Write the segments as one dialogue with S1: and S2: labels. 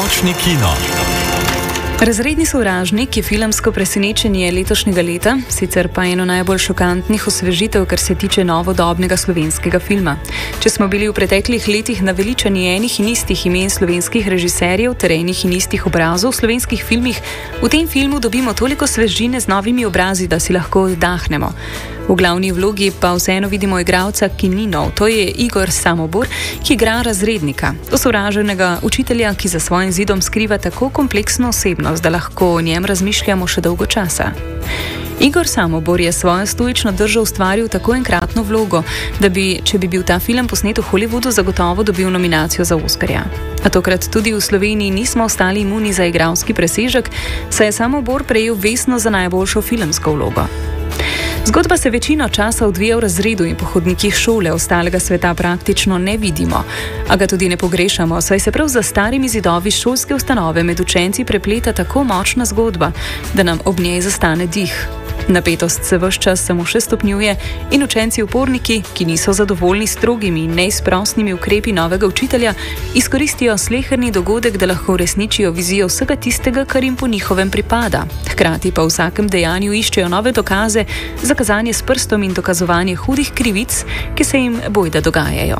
S1: Nočni kino.
S2: Razredni sovražnik je filmsko presenečenje letošnjega leta, sicer pa eno najbolj šokantnih osvežitev, kar se tiče novodobnega slovenskega filma. Če smo bili v preteklih letih naveličani enih in istih imen slovenskih režiserjev ter enih in istih obrazov v slovenskih filmih, v tem filmu dobimo toliko svežine z novimi obrazi, da si lahko oddahnemo. V glavni vlogi pa vseeno vidimo igralca, ki ni nov, to je Igor Samobor, ki igra razrednika, osovraženega učitelja, ki za svojim zidom skriva tako kompleksno osebnost, da lahko o njem razmišljamo še dolgo časa. Igor Samobor je svojo stoično držo ustvaril tako enkratno vlogo, da bi, če bi bil ta film posnet v Hollywoodu, zagotovo dobil nominacijo za Oskarja. A tokrat tudi v Sloveniji nismo ostali imuni za igralski presežek, saj je Samobor prejel vesno za najboljšo filmsko vlogo. Zgodba se večino časa odvija v razredu in po hodnikih šole, ostalega sveta praktično ne vidimo, a ga tudi ne pogrešamo, saj se prav za starimi zidovi šolske ustanove med učenci prepleta tako močna zgodba, da nam ob njej zastane dih. Napetost se ves čas samo še stopnjuje in učenci uporniki, ki niso zadovoljni s strogimi in neizprosnimi ukrepi novega učitelja, izkoristijo sleherni dogodek, da lahko uresničijo vizijo vsega tistega, kar jim po njihovem pripada. Hkrati pa v vsakem dejanju iščejo nove dokaze za kazanje s prstom in dokazovanje hudih krivic, ki se jim bojda dogajajo.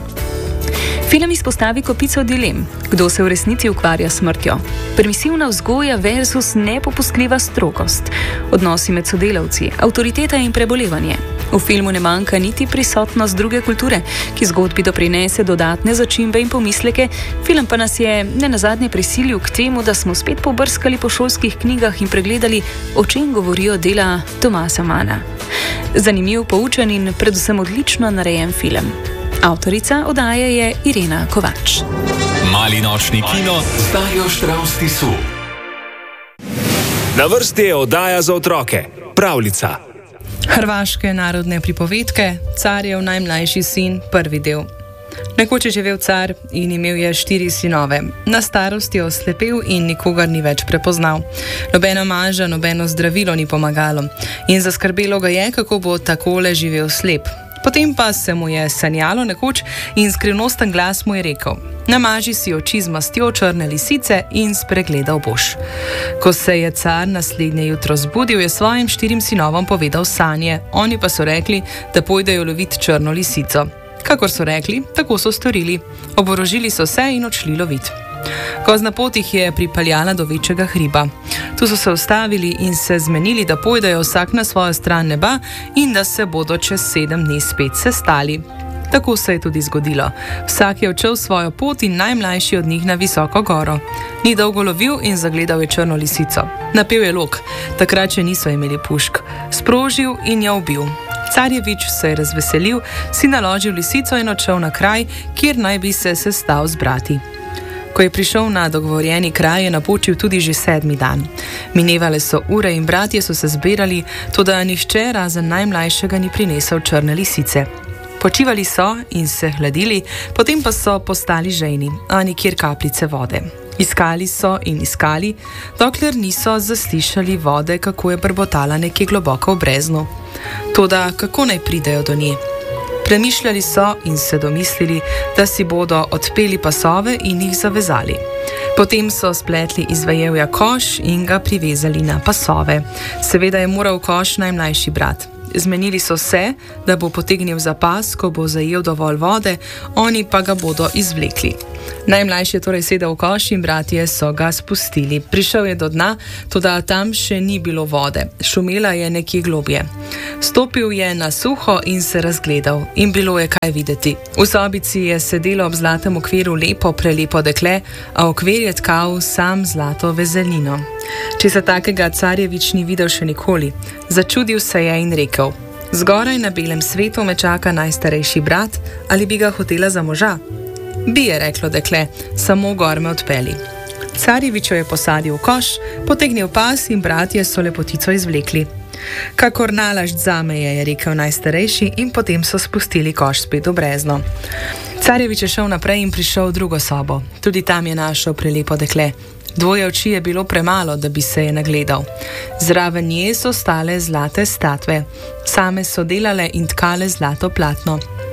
S2: Film izpostavi kopico dilem. Kdo se v resnici ukvarja s smrtjo? Permisivna vzgoja versus nepopustljiva strogost. Odnosi med sodelavci, avtoriteta in prebolevanje. V filmu ne manjka niti prisotnost druge kulture, ki zgodbi doprinese dodatne začimbe in pomisleke, film pa nas je nenazadnje prisilil k temu, da smo spet pobrskali po šolskih knjigah in pregledali, o čem govorijo dela Tomasa Mana. Zanimiv, poučen in predvsem odlično narejen film. Avtorica oddaje je Irena Kovač.
S1: Mali nočni kino z Darjo Štravs-Tisu. Na vrsti je oddaja za otroke, pravljica.
S3: Hrvaške narodne pripovedke, Carjev najmlajši sin, prvi del. Nekoč je živel car in imel je 4 sinove. Na starost je oslepel in nikogar ni več prepoznal. Nobena maža, nobeno zdravilo ni pomagalo in zaskrbelo ga je, kako bo takole živel slep. Potem pa se mu je sanjalo nekoč in skrivnosten glas mu je rekel: namaži si oči z mastjo črne lisice in spregledal boš. Ko se je car naslednje jutro zbudil, je svojim 4 sinovom povedal sanje, oni pa so rekli, da pojdejo lovit črno lisico. Kakor so rekli, tako so storili. Oborožili so se in odšli lovit. Kozna pot jih je pripeljala do večjega hriba. Tu so se ustavili in se zmenili, da pojdejo vsak na svojo stran neba in da se bodo čez 7 dni spet sestali. Tako se je tudi zgodilo. Vsak je odšel svojo pot in najmlajši od njih na visoko goro. Ni dolgo lovil in zagledal je črno lisico. Napel je lok, takrat še niso imeli pušk. Sprožil in jo ubil. Carjevič se je razveselil, si naložil lisico in odšel na kraj, kjer naj bi se sestal z brati. Ko je prišel na dogovorjeni kraj, je napočil tudi že 7. dan. Minevale so ure in bratje so se zbirali, toda nihče razen najmlajšega ni prinesel črne lisice. Počivali so in se hladili, potem pa so postali žejni, a nikjer kapljice vode. Iskali so in iskali, dokler niso zaslišali vode, kako je brbotala nekje globoko v breznu. Toda kako naj pridejo do nje? Premišljali so in se domislili, da si bodo odpeli pasove in jih zavezali. Potem so spletli iz vejevja koš in ga privezali na pasove. Seveda je moral koš najmlajši brat. Zmenili so se, da bo potegnil za pas, ko bo zajel dovolj vode, oni pa ga bodo izvlekli. Najmlajši je torej sedel v koš in bratje so ga spustili. Prišel je do dna, toda tam še ni bilo vode. Šumela je nekje globje. Stopil je na suho in se razgledal in bilo je kaj videti. V sobici je sedelo ob zlatem okviru lepo, prelepo dekle, a okvir je tkal sam zlato vezelino. Česa takega Carjevič ni videl še nikoli. Začudil se je in rekel: zgoraj na belem svetu me čaka najstarejši brat, ali bi ga hotela za moža? Bi, je reklo dekle, samo gor me odpeli. Carjevič jo je posadil v koš, potegnil pas in bratje so lepotico izvlekli. Kakor nalašč zame je rekel najstarejši in potem so spustili koš spet v brezno. Carjevič je šel naprej in prišel v drugo sobo. Tudi tam je našel prelepo dekle. 2 oči je bilo premalo, da bi se je nagledal. Zraven nje so stale zlate statve. Same so delale in tkale zlato platno.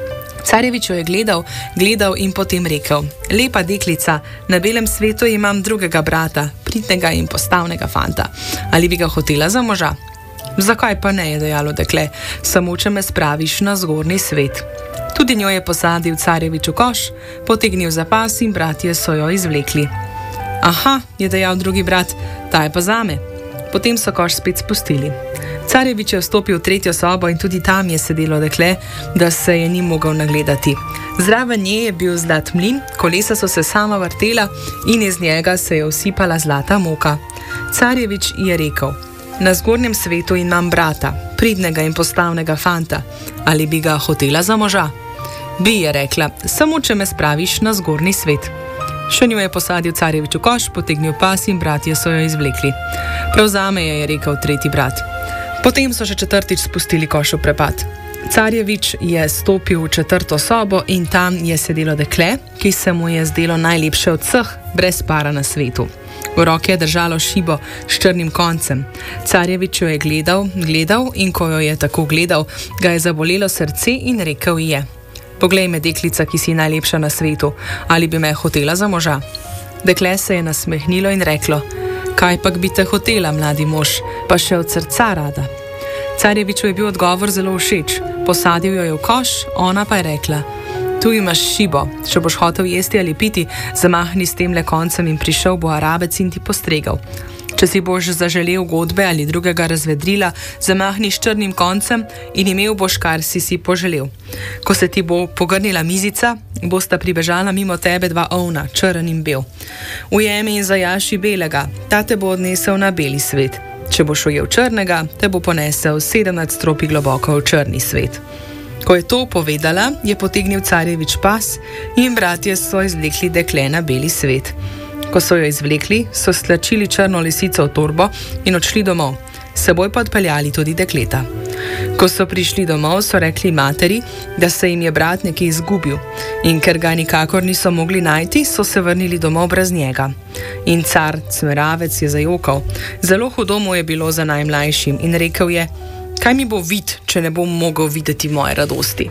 S3: Carjevič jo je gledal in potem rekel: lepa deklica, na belem svetu imam drugega brata, pridnega in postavnega fanta. Ali bi ga hotela za moža? Zakaj pa ne, je dejalo dekle, samo če me spraviš na zgornji svet. Tudi njo je posadil Carjevič v koš, potegnil za pas in bratje so jo izvlekli. Aha, je dejal drugi brat, ta je pa zame. Potem so koš spet spustili. Carjevič je vstopil v tretjo sobo in tudi tam je sedelo dekle, da se je ni mogel nagledati. Zraven nje je bil zlat mlin, kolesa so se sama vrtela in iz njega se je usipala zlata moka. Carjevič je rekel: na zgornjem svetu imam brata, pridnega in postavnega fanta. Ali bi ga hotela za moža? Bi, je rekla, samo če me spraviš na zgornji svet. Še njo je posadil Carjevič v koš, potegnil pas in bratje so jo izvlekli. Prav zame je rekel tretji brat. Potem so še četrtič spustili koš v prepad. Carjevič je stopil v četrto sobo in tam je sedelo dekle, ki se mu je zdelo najlepše od vseh, brez para na svetu. V roki je držalo šibo s črnim koncem. Carjevič jo je gledal in ko jo je tako gledal, ga je zabolelo srce in rekel je: poglej me, deklica, ki si najlepša na svetu, ali bi me hotela za moža? Dekle se je nasmehnilo in reklo: kaj pa bi te hotela, mladi mož, pa še od srca rada. Carjeviču je bil odgovor zelo všeč. Posadil jo je v koš, ona pa je rekla: tu imaš šibo, če boš hotel jesti ali piti, zamahni s temle koncem in prišel bo Arabec in ti postregal. Če si boš zaželel godbe ali drugega razvedrila, zamahni s črnim koncem in imel boš, kar si poželel. Ko se ti bo pogrnila mizica, bosta pribežala mimo tebe dva ovna, črn in bel. Ujemi in zajaši belega, ta te bo odnesel na beli svet. Če boš ujel črnega, te bo ponesel 7 nadstropij globoko v črni svet. Ko je to povedala, je potegnil Carjevič pas in bratje so izvlekli dekle na beli svet. Ko so jo izvlekli, so stlačili črno lisico v torbo in odšli domov, seboj pa odpeljali tudi dekleta. Ko so prišli domov, so rekli materi, da se jim je brat nekje izgubil in ker ga nikakor niso mogli najti, so se vrnili domov brez njega. In car Cmeravec je zajokal. Zelo hudo mu je bilo za najmlajšim in rekel je: kaj mi bo vid, če ne bom mogel videti moje radosti?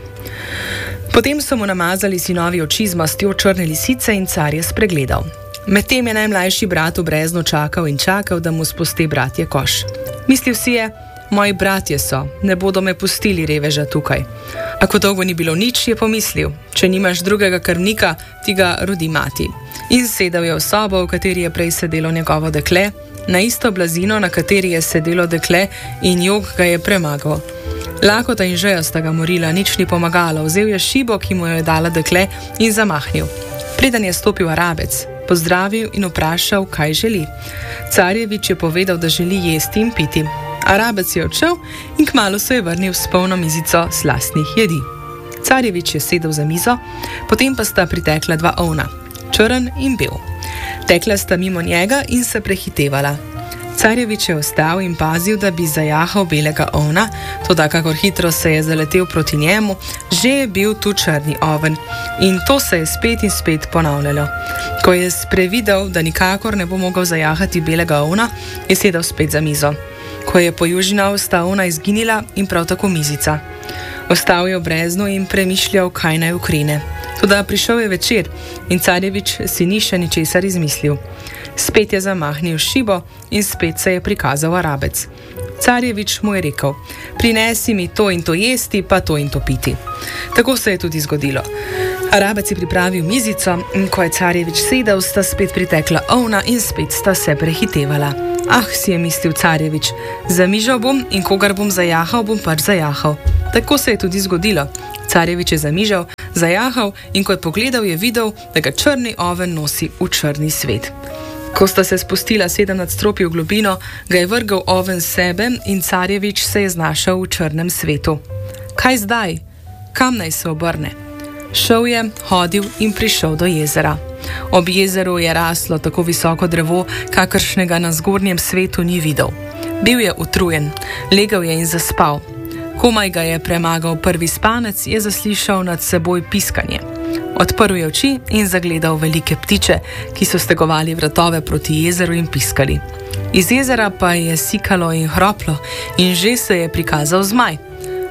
S3: Potem so mu namazali sinovi oči z mastjo črne lisice in car je spregledal. Medtem je najmlajši brat v breznu čakal in čakal, da mu spusti bratje koš. Mislil si je: moji bratje so, ne bodo me pustili reveža tukaj. A ko dolgo ni bilo nič, je pomislil: če nimaš drugega krvnika, ti ga rodi mati. In sedel je v sobo, v kateri je prej sedelo njegovo dekle, na isto blazino, na kateri je sedelo dekle, in jog ga je premagal. Lakota in žeja sta ga morila, nič ni pomagalo. Vzel je šibo, ki mu jo je dala dekle, in zamahnil. Preden je stopil Arabec, pozdravil in vprašal, kaj želi. Carjevič je povedal, da želi jesti in piti. Arabec je odšel in kmalu se je vrnil s polno mizico slastnih jedi. Carjevič je sedel za mizo, potem pa sta pritekla dva ovna, črn in bel. Tekla sta mimo njega in se prehitevala. Carjevič je ostal in pazil, da bi zajahal belega ovna, toda kakor hitro se je zaletel proti njemu, že je bil tu črni oven in to se je spet in spet ponavljalo. Ko je sprevidel, da nikakor ne bo mogel zajahati belega ovna, je sedel spet za mizo. Ko je pojužinal, sta ovna izginila in prav tako mizica. Ostal je v breznu in premišljal, kaj naj ukrene. Toda prišel je večer in Carjevič si ni še ničesar izmislil. Spet je zamahnil šibo in spet se je prikazal Arabec. Carjevič mu je rekel: prinesi mi to in to jesti, pa to in to piti. Tako se je tudi zgodilo. Arabec je pripravil mizico in ko je Carjevič sedel, sta spet pritekla ovna in spet sta se prehitevala. Ah, si je mislil Carjevič, zamižal bom in kogar bom zajahal, bom pač zajahal. Tako se je tudi zgodilo. Carjevič je zamižal, zajahal in ko je pogledal, je videl, da ga črni oven nosi v črni svet. Ko sta se spustila 7 nadstropij v globino, ga je vrgel oven sebe in Carjevič se je znašel v črnem svetu. Kaj zdaj? Kam naj se obrne? Šel je, hodil in prišel do jezera. Ob jezeru je raslo tako visoko drevo, kakršnega na zgornjem svetu ni videl. Bil je utrujen, legel je in zaspal. Komaj ga je premagal prvi spanec, je zaslišal nad seboj piskanje. Odprl je oči in zagledal velike ptiče, ki so stegovali vratove proti jezeru in piskali. Iz jezera pa je sikalo in hroplo in že se je prikazal zmaj.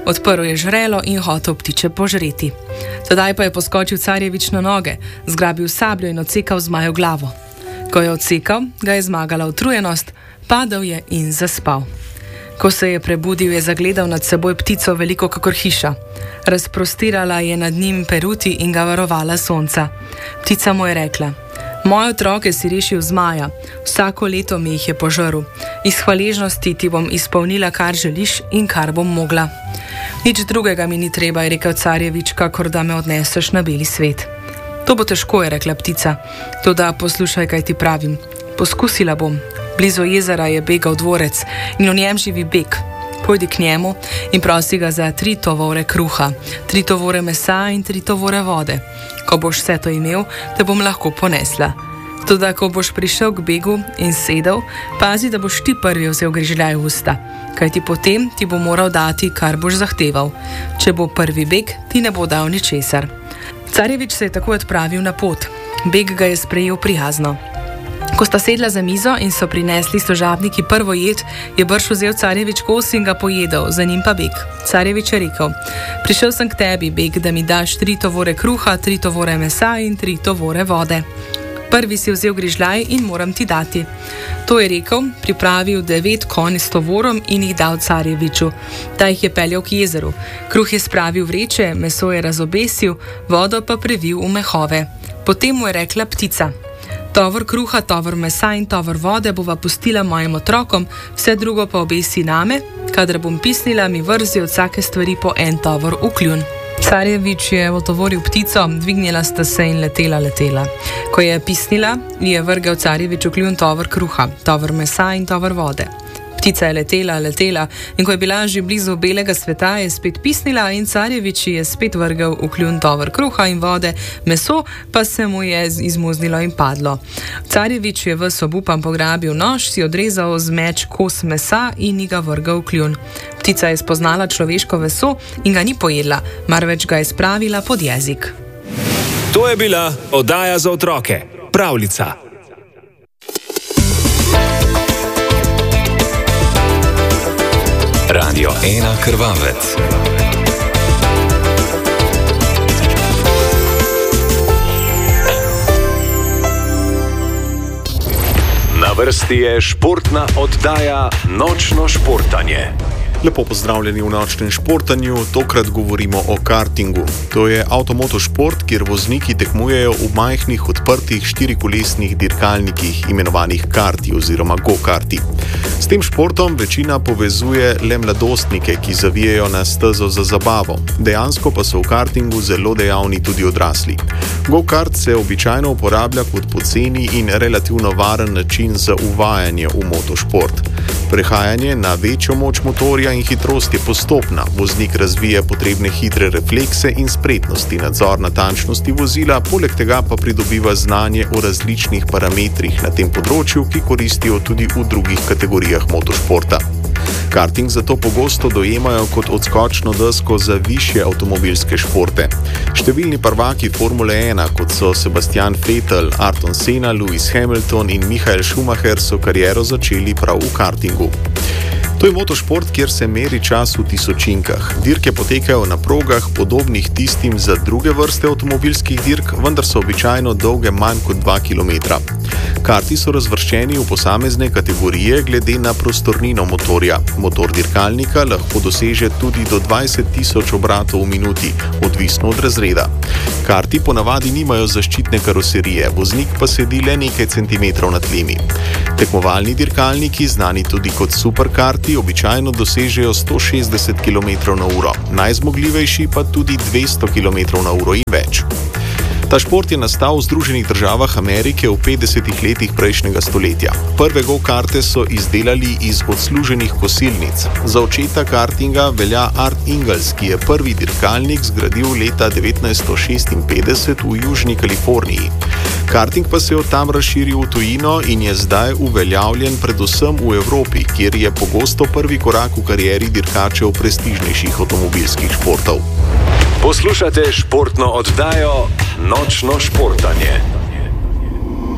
S3: Odprl je žrelo in hotel ptiče požreti. Tedaj pa je poskočil carjevič na noge, zgrabil sabljo in odsekal zmaju glavo. Ko je odsekal, ga je zmagala utrujenost, padel je in zaspal. Ko se je prebudil, je zagledal nad seboj ptico veliko kakor hiša. Razprostirala je nad njim peruti in ga varovala sonca. Ptica mu je rekla: moje otroke si rešil zmaja, vsako leto mi jih je požrl. Iz hvaležnosti ti bom izpolnila, kar želiš in kar bom mogla. Nič drugega mi ni treba, je rekel carjevič, kakor da me odneseš na beli svet. To bo težko, je rekla ptica, toda poslušaj, kaj ti pravim. Poskusila bom. Blizu jezera je begal dvorec in v njem živi beg. Pojdi k njemu in prosi ga za 3 tovore kruha, 3 tovore mesa in 3 tovore vode. Ko boš vse to imel, te bom lahko ponesla. Toda, ko boš prišel k begu in sedel, pazi, da boš ti prvi vzel grižljaj v usta, kajti potem ti bo moral dati, kar boš zahteval. Če bo prvi beg, ti ne bo dal ničesar. Carjevič se je tako odpravil na pot. Beg ga je sprejel prijazno. Ko sta sedla za mizo in so prinesli služabniki prvo jed, je brž vzel carjevič kos in ga pojedel, za njim pa beg. Carjevič je rekel: prišel sem k tebi, beg, da mi daš 3 tovore kruha, 3 tovore mesa in 3 tovore vode. Prvi si vzel grižljaj in moram ti dati. To je rekel, pripravil 9 konj s tovorom in jih dal carjeviču. Ta jih je peljal k jezeru. Kruh je spravil v vreče, meso je razobesil, vodo pa previl v mehove. Potem mu je rekla ptica: tovor kruha, tovor mesa in tovor vode bova pustila mojim otrokom, vse drugo pa obesi name, kadar bom pisnila, mi vrzi od vsake stvari po 1 tovor v kljun. Carjevič je otovoril ptico, dvignila sta se in letela. Ko je pisnila, je vrgel carjevič v kljun tovor kruha, tovor mesa in tovor vode. Ptica je letela in ko je bila že blizu belega sveta, je spet pisnila in carjevič je spet vrgel v kljun tovor kruha in vode, meso pa se mu je izmuznilo in padlo. Carjevič je ves obupan pograbil nož, si odrezal z meč kos mesa in ga vrgel v kljun. Ptica je spoznala človeško meso in ga ni pojedla, marveč ga je spravila pod jezik.
S1: To je bila oddaja za otroke, pravljica. Radio 1 Krvavec. Na vrsti je športna oddaja Nočno športanje.
S4: Lepo pozdravljeni v Nočnem športanju, tokrat govorimo o kartingu. To je avtomotošport, kjer vozniki tekmujejo v majhnih odprtih 4-kolesnih dirkalnikih, imenovanih karti oziroma go-karti. S tem športom večina povezuje le mladostnike, ki zavijejo na stezo za zabavo. Dejansko pa so v kartingu zelo dejavni tudi odrasli. Go-kart se običajno uporablja kot poceni in relativno varen način za uvajanje v motošport. Prehajanje na večjo moč motorja in hitrost je postopna. Voznik razvije potrebne hitre reflekse in spretnosti, nadzor natančnosti vozila, poleg tega pa pridobiva znanje o različnih parametrih na tem področju, ki koristijo tudi v drugih kategorijah motošporta. Karting zato pogosto dojemajo kot odskočno desko za višje avtomobilske športe. Številni prvaki Formule 1, kot so Sebastian Vettel, Ayrton Senna, Lewis Hamilton in Michael Schumacher, so kariero začeli prav v kartingu. To je motošport, kjer se meri čas v tisočinkah. Dirke potekajo na progah, podobnih tistim za druge vrste avtomobilskih dirk, vendar so običajno dolge manj kot 2 km. Karti so razvrščeni v posamezne kategorije glede na prostornino motorja. Motor dirkalnika lahko doseže tudi do 20.000 obratov v minuti, odvisno od razreda. Karti ponavadi nimajo zaščitne karoserije, voznik pa sedi le nekaj centimetrov nad tlemi. Tekmovalni dirkalniki, znani tudi kot superkarti, običajno dosežejo 160 km/h, najzmogljivejši pa tudi 200 km/h in več. Ta šport je nastal v Združenih državah Amerike v 50 letih prejšnjega stoletja. Prve go-karte so izdelali iz odsluženih kosilnic. Za očeta kartinga velja Art Ingalls, ki je prvi dirkalnik zgradil leta 1956 v Južni Kaliforniji. Karting pa se je od tam razširil v tujino in je zdaj uveljavljen predvsem v Evropi, kjer je pogosto prvi korak v karieri dirkačev prestižnejših avtomobilskih športov.
S1: Poslušate športno oddajo Nočno športanje.